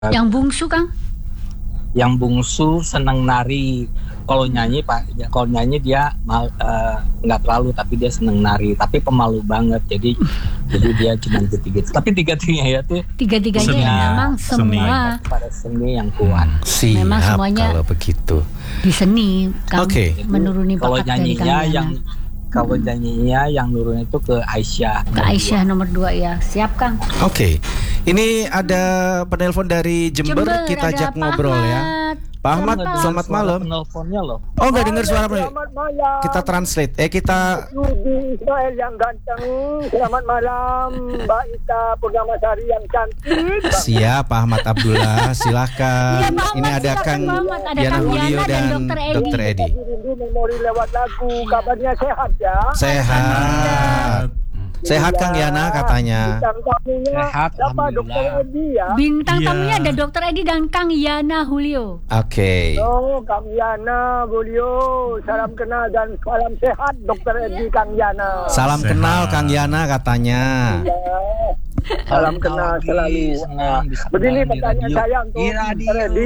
Yang bungsu, Kang? Yang bungsu senang nari. Kalau nyanyi dia nggak terlalu, tapi dia senang nari. Tapi pemalu banget. Jadi dia cuma gitu. Tapi tiga-tiganya tuh. Tiga-tiganya memang semua pada seni yang kuat. Siap, memang semuanya kalau begitu. Di seni, Kang. Oke. Menuruni bakat dari Kang. Kalau nyanyinya yang nurun itu ke Aisyah. Ke Aisyah nomor 2 ya. Siap, Kang. Oke. Ini ada penelpon dari Jember kita ajak ngobrol ya. Pak Ahmad, selamat malam. Penelponnya loh. Oh, nggak dengar suara Pak. Selamat malam. Kita translate. Kita Yudi Ismail yang ganteng. Selamat malam, Mbak Ita Purnamasari yang cantik. siap, Pak Ahmad Abdullah. Silahkan. Iya, Pak Ahmad, Ini ada silakan, Kang Pak Ahmad. Ada Yana Kang Julio Yana dan dan Dr. Edi. Rindu memori lewat lagu. Kabarnya sehat ya? Sehat. Sehat Kang Yana katanya. Bintang tamunya Sehat, siapa? Dr. alhamdulillah. Edi ya? Bintang Iya. tamunya ada Dr. Edi dan Kang Yana Julio. Oke. Oh, Kang Yana, Bulio, salam kenal dan salam sehat Dr. Edi, Kang Yana. Salam Sehat. kenal Kang Yana katanya. Ya, salam kenal selalu. Senang bisa Begini kenal di pertanyaan radio. saya untuk Di radio. Dr. Edi.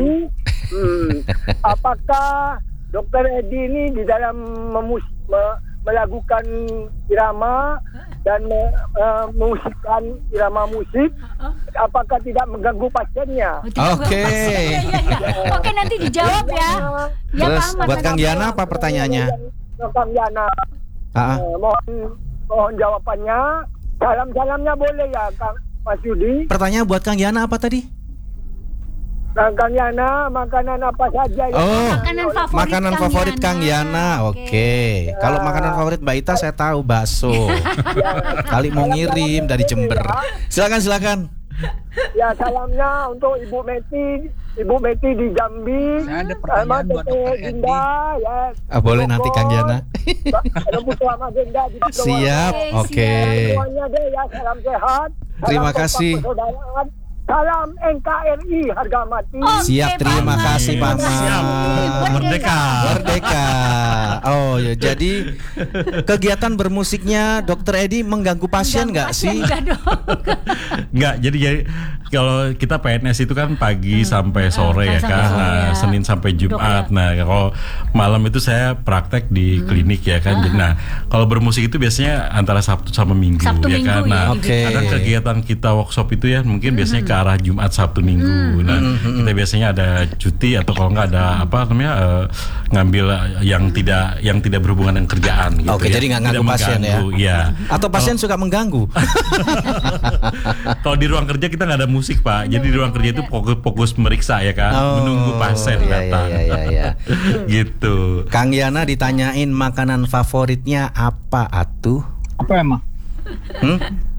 Apakah Dr. Edi ini di dalam melakukan irama dan memusikkan irama musik, apakah tidak mengganggu pasiennya? Oke. Oke, nanti dijawab ya. Ya, Terus Pak Ahmad, buat nanti Kang Yana apa pertanyaannya? Kang Yana, Ah, mohon jawabannya. Salam-salamnya boleh ya, Kang Mas Yudi. pertanyaan buat Kang Yana apa tadi? Kang Yana, makanan apa saja yang Oh, Makanan favorit Kang Yana. Oke. Kalau makanan favorit Mbak Ita saya tahu bakso. Kali mau ngirim dari Jember. Silakan. Ya, salamnya untuk Ibu Meti di Jambi. Saya ada pertanyaan buat Dr. Edi. Dinda, ya. Boleh nanti Kang Yana. Rebut sama Dinda di Kepulauan. Siap. Oke. Semuanya deh ya, salam sehat. Terima Salam kasih. persaudaraan. Salam NKRI harga mati. Siap, terima kasih Pak Ahmad. Merdeka. Oh ya, jadi kegiatan bermusiknya Dr. Edi mengganggu pasien nggak sih? Enggak, jadi kalau kita PNS itu kan pagi sampai sore ya sampai kan, sore ya. Senin sampai Jumat. Dok, ya. Nah, kalau malam itu saya praktek di klinik ya kan. Jadi, nah, kalau bermusik itu biasanya antara Sabtu sama Minggu Sabtu ya kan. Minggu Nah, ya, Oke. kadang kegiatan kita workshop itu ya mungkin biasanya ke arah Jumat Sabtu Minggu. Nah, kita biasanya ada cuti atau kalau nggak ada ngambil yang tidak berhubungan dengan kerjaan gitu. Oke, ya. jadi nggak Tidak ganggu pasien ya. mengganggu, ya. Atau pasien suka mengganggu? Kalau di ruang kerja kita nggak ada musik Pak, jadi di ruang kerja itu fokus meriksa ya kan, menunggu pasien datang. Iya. Gitu. Kang Yana ditanyain makanan favoritnya apa atuh? Apa emang? Hmm?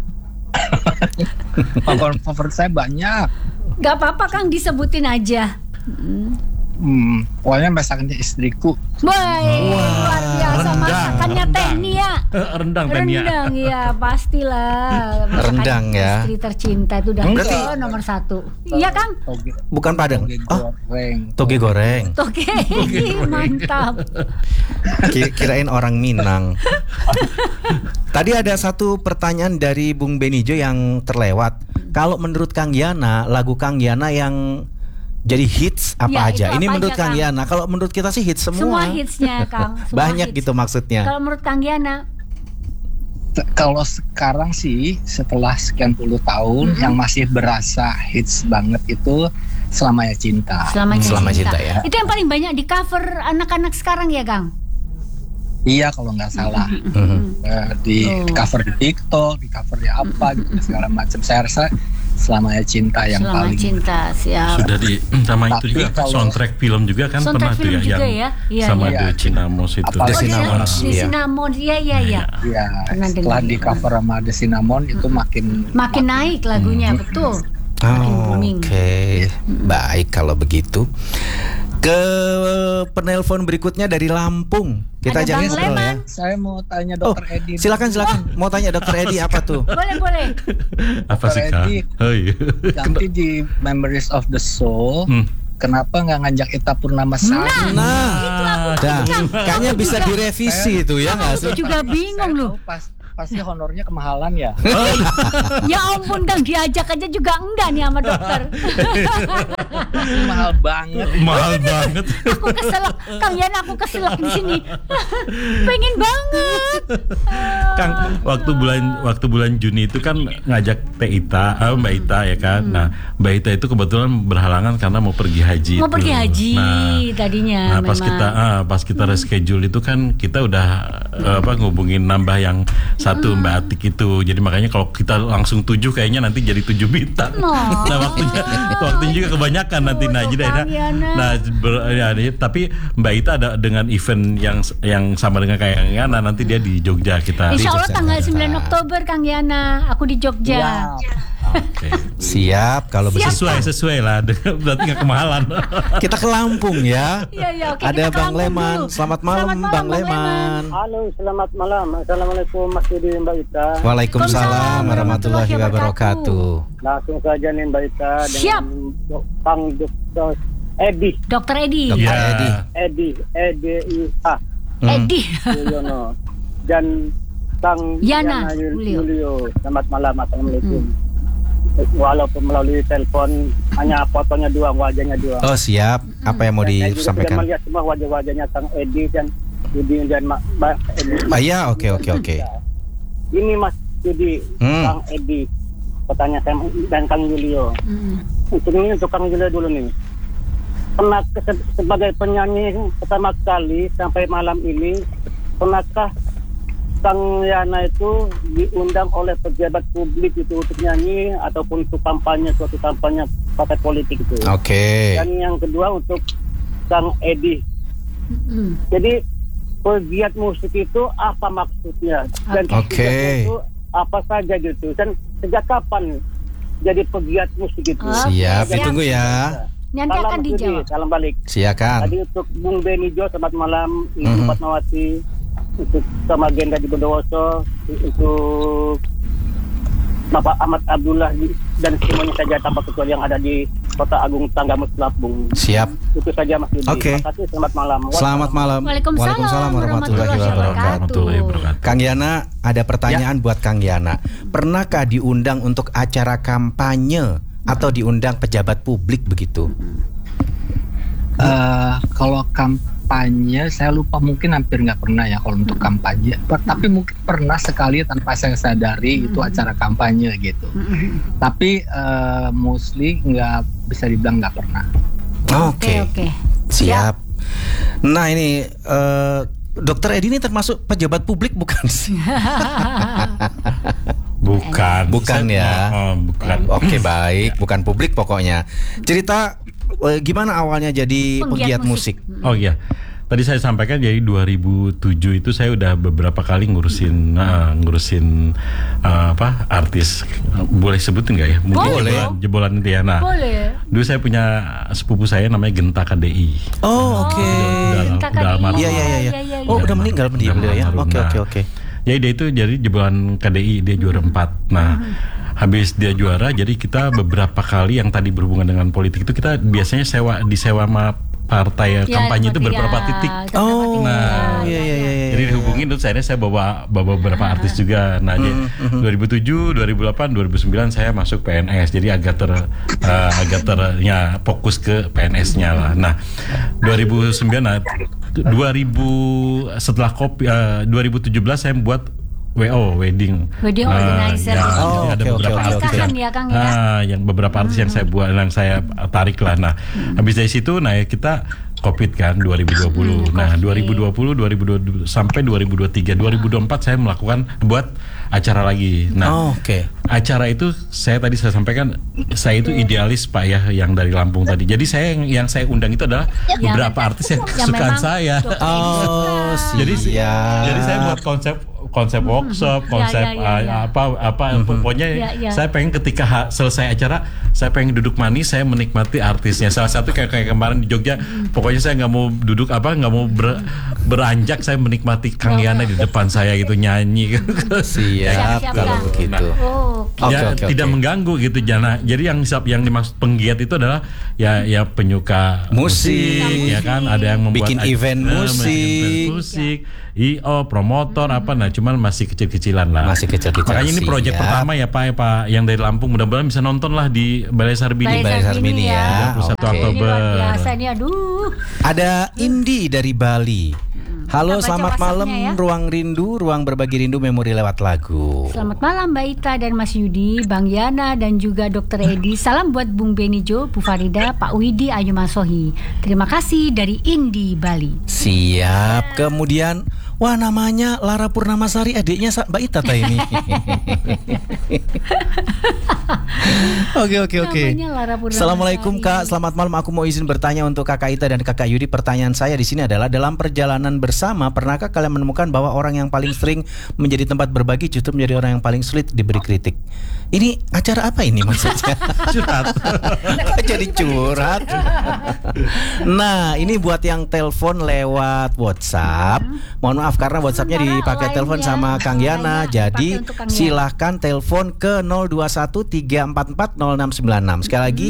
Favorit saya banyak. Gak apa-apa, Kang, disebutin aja. Pokoknya masakannya istriku. Boy, luar biasa masakannya Tenia. Rendang Tenia. Rendang ya, pastilah. Masakan Rendang ya. Istri tercinta itu udah Berarti- nomor 1. Iya, Kang. Bukan Padang. Toge Oh, goreng. toge goreng. Oke, mantap. Kirain orang Minang. Tadi ada satu pertanyaan dari Bung Benijo yang terlewat. Kalau menurut Kang Yana, lagu Kang Yana yang jadi hits apa Ya, aja? itu Ini apa menurut aja, Kang Kang? Yana. Kalau menurut kita sih hits Semua semua. hitsnya, Kang. Semua Banyak hits. gitu maksudnya. Kalau menurut Kang Yana, Kalau sekarang sih setelah sekian puluh tahun yang masih berasa hits banget itu Selamanya Cinta. Selama cinta ya. Itu yang paling banyak di cover anak-anak sekarang ya, Kang? Iya kalau nggak salah. Di cover di TikTok, di cover di apa gitu segala macam. Saya rasa Selamanya Cinta yang Selama paling. Cinta, siap. Sudah sama itu Tapi juga kalau- soundtrack film juga kan Soundtrack pernah tuh film ya juga yang ya? Iya, sama iya. The Cinamos itu. Apa- The Oh, Cinnamon. di Iya. Cinnamon, iya. Iya, Pernah setelah dengar. di cover sama The Cinnamon itu Makin naik lagunya, betul. Makin booming. Oke, baik kalau begitu. Ke penelpon berikutnya dari Lampung. Kita Ada jangan Bang ngobrol ya. Leman. Saya mau tanya Oh, Dokter Edi. silakan. Mau tanya Dokter Edi apa tuh? Boleh. Apa sih Dr. Kak? Edi. Oh, iya. Nanti di Memories of the Soul, kenapa nggak ngajak Ita Purnamasari? Nah, kayaknya bisa direvisi itu ya nggak sih? Aku juga bingung loh. pasti honornya kemahalan ya. Ya ampun Kang, diajak aja juga enggak nih sama dokter. Mahal banget. Mahal banget. Aku keselak, Kang Yana, aku keselak di sini. Pengen banget. Kang, waktu bulan Juni itu kan ngajak Teh Ita, Mbak Ita ya kan. Nah, Mbak Ita itu kebetulan berhalangan karena mau pergi haji. Mau pergi haji tadinya. Nah, pas kita reschedule itu kan kita udah ngubungin nambah yang satu Mbak Atik itu. Jadi makanya kalau kita langsung 7 kayaknya nanti jadi 7 bintang. Nah, waktunya juga kebanyakan nanti. Nah, jadi tapi Mbak Ita ada dengan event yang sama dengan kayak Yana, nanti dia di Jogja kita. Insya Allah tanggal 9 Oktober Kang Yana, aku di Jogja. Oke. Siap kalau begitu. Sesuai lah, berarti nggak kemahalan. Kita ke Lampung ya. Iya, oke, ada kita ke Bang Lampung Leman. dulu. Selamat malam Bang Leman. Halo, selamat malam. Assalamualaikum Mas Yudi, Mbak Ita. Waalaikumsalam warahmatullahi wabarakatuh. Langsung saja nih Mbak Ita Siap. dengan Kang Dr. Edi. Dokter Edi. Ya. Edi Yuyono dan Kang Yana Julio. Selamat malam, assalamualaikum. Walaupun melalui telepon hanya fotonya doang, wajahnya doang. Oh siap. Apa yang mau Saya juga sudah disampaikan? melihat semua wajah-wajahnya Kang Edi dan Yudi dan Mbak Edi. Ya, oke. Ini Mas Yudi, Kang Edi, pertanyaan saya dan Kang Julio. Untuk Kang Julio dulu nih. Pernah sebagai penyanyi pertama kali sampai malam ini, pernahkah Kang Yana itu diundang oleh pejabat publik itu untuk nyanyi ataupun untuk suatu kampanye partai politik itu? Oke. Dan yang kedua untuk Kang Edi. Jadi pegiat musik itu apa maksudnya? Dan pegiat itu apa saja gitu? Dan sejak kapan jadi pegiat musik itu? Siap, ditunggu ya. Nanti akan dijawab. Salam balik. Silakan. Tadi untuk Bung Benijo, selamat malam. Ibu Fatmawati, untuk sama Genda di Bondowoso, untuk Bapak Ahmad Abdullah dan semuanya saja tanpa kecuali yang ada di Kota Agung Tanggamus Lampung. Siap. Itu saja Mas Yudi. Oke. Terima kasih, selamat malam. Selamat malam. Waalaikumsalam warahmatullahi wabarakatuh. Kang Yana, ada pertanyaan buat Kang Yana. Pernahkah diundang untuk acara kampanye atau diundang pejabat publik begitu? Kalau kampanye saya lupa, mungkin hampir nggak pernah ya kalau untuk kampanye. Tapi mungkin pernah sekali tanpa saya sadari itu acara kampanye gitu. Tapi mostly nggak bisa dibilang nggak pernah. Oke. Siap. Nah ini Dokter Edi ini termasuk pejabat publik bukan sih? Bukan ya. Bukan. Oke, baik, bukan publik pokoknya. Cerita gimana awalnya jadi pegiat musik? Oh iya. Tadi saya sampaikan jadi 2007 itu saya udah beberapa kali ngurusin artis. Boleh sebutin nggak ya? Mungkin Boleh. jebolan itu ya. Nah, Boleh. dulu saya punya sepupu saya namanya Genta KDI. Oh, oke. Udah almarhum. Iya. Oh, udah meninggal beliau ya. Oke. Jadi dia itu jadi jebolan KDI, dia juara 4. Nah, habis dia juara, jadi kita beberapa kali yang tadi berhubungan dengan politik itu kita biasanya disewa sama partai kampanye itu beberapa titik. Oh, nah, iya. Jadi dihubungin terus saya bawa beberapa artis juga. Nah, 2007, 2008, 2009 saya masuk PNS. Jadi agak fokus ke PNS-nya lah. Nah, 2017 saya buat wedding organizer. Ada beberapa artis yang beberapa artis yang saya buat, yang saya tarik lah. Nah, habis dari situ kita COVID kan 2020. Nah, 2020 sampai 2023, 2024 saya buat acara lagi. Nah, acara itu saya sampaikan saya itu idealis Pak ya, yang dari Lampung tadi. Jadi yang saya undang itu adalah beberapa artis yang kesukaan saya. Jadi saya buat konsep workshop, pokoknya saya pengen ketika selesai acara saya pengen duduk manis, saya menikmati artisnya. Salah satu kayak kemarin di Jogja, pokoknya saya nggak mau duduk nggak mau beranjak, saya menikmati Kang Yana di depan saya gitu nyanyi. Siap kalau begitu. Tidak mengganggu gitu. Jadi yang dimaksud penggiat itu adalah ya penyuka musik, ya kan, ada yang membuat bikin event musik, IO, promotor Nah, cuma teman-teman masih kecil-kecilan lah. Masih kecil-kecilan. Makanya ini proyek siap. pertama ya Pak yang dari Lampung, mudah-mudahan bisa nonton lah di Balai Sarbini. Balai Sarbini ya. 21 Oke. Ini Oktober. luar biasa nih, aduh. Ada Indi dari Bali. Halo, Kita baca selamat malam WhatsApp-nya ya. Ruang Rindu, ruang berbagi rindu memori lewat lagu. Selamat malam Mbak Ita dan Mas Yudi, Bang Yana dan juga Dr. Edi. Salam buat Bung Benijo, Bu Farida, Pak Widi, Ayu Masohi. Terima kasih dari Indi, Bali. Siap. Kemudian, wah namanya Lara Purnamasari, adiknya Mbak Ita ini. Oke. Namanya Lara Purnamasari. Assalamualaikum Kak, selamat malam. Aku mau izin bertanya untuk Kakak Ita dan Kakak Yudi. Pertanyaan saya di sini adalah dalam perjalanan bersama, pernahkah kalian menemukan bahwa orang yang paling sering menjadi tempat berbagi justru menjadi orang yang paling sulit diberi kritik? Ini acara apa ini maksudnya? Curhat. Jadi curhat. Nah, ini buat yang telepon lewat WhatsApp. Mohon maaf karena WhatsAppnya dipakai Lainnya, telepon sama Kang Yana. lainnya Jadi dipakai untuk Kang Yana. silahkan telepon ke 0213440696. Sekali lagi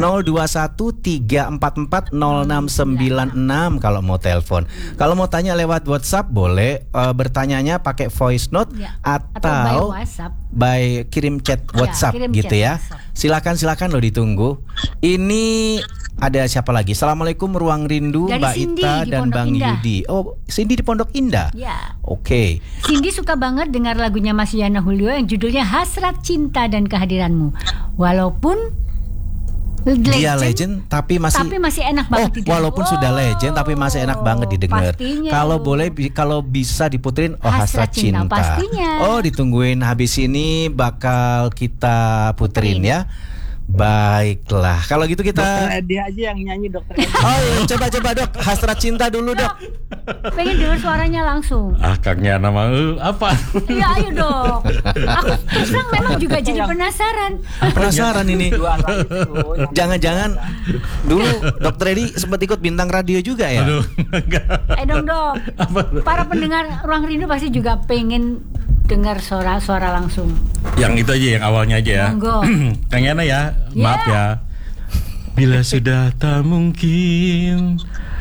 0213440696 kalau mau telepon. Kalau mau tanya lewat WhatsApp boleh, bertanyanya pakai voice note Ya, atau by WhatsApp. by kirim chat WhatsApp kirim gitu chat ya. WhatsApp. Silakan lo ditunggu. Ini ada siapa lagi? Assalamualaikum Ruang Rindu, Dari Mbak Cindy Ita di dan Pondok Bang Indah. Yudi. Oh, Cindy di Pondok Indah. Ya. Oke. Cindy suka banget dengar lagunya Mas Yana Julio yang judulnya Hasrat Cinta dan Kehadiranmu. Walaupun Dia legend tapi masih enak banget didengar. walaupun sudah legend tapi masih enak banget didengar. Pastinya. Kalau boleh kalau bisa diputerin Hasrat Cinta. Pastinya. Oh, ditungguin habis ini bakal kita puterin ya. Baiklah. Kalau gitu Dokter kita Edi aja yang nyanyi, Dokter Edi. Oh, coba Dok. Hasrat Cinta dulu, Dok. Pengen dengar suaranya langsung. Kang Yana mah apa? Ya ayo dong. Aku terus terang memang juga jadi penasaran. Penasaran ini. Juara itu, yang- Jangan-jangan dulu Dokter Edi sempat ikut bintang radio juga ya? Aduh, enggak. Dok. Para pendengar Ruang Rindu pasti juga pengen dengar suara langsung. Yang itu aja, yang awalnya aja ya. Monggo. Kang Yana ya, maaf ya. Bila sudah tak mungkin